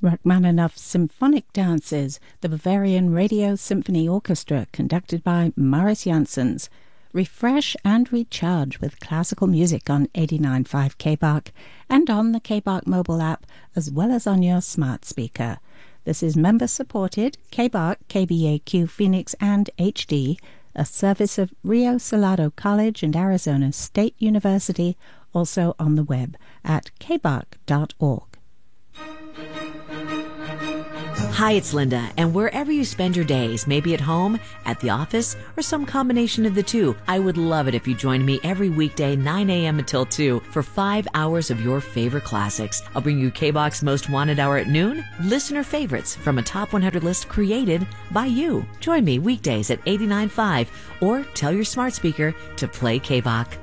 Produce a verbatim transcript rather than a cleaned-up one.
Rachmaninoff's Symphonic Dances, the Bavarian Radio Symphony Orchestra, conducted by Maris Janssens. Refresh and recharge with classical music on eighty-nine point five K B A R C and on the K B A R C mobile app, as well as on your smart speaker. This is member-supported K B A R C, K B A Q Phoenix, and H D, a service of Rio Salado College and Arizona State University, also on the web at k b a r c dot org. Hi, it's Linda, and wherever you spend your days, maybe at home, at the office, or some combination of the two, I would love it if you joined me every weekday nine a.m. until two for five hours of your favorite classics. I'll bring you K B A R C's Most Wanted Hour at noon, listener favorites from a top one hundred list created by you. Join me weekdays at eighty-nine point five or tell your smart speaker to play K B A R C.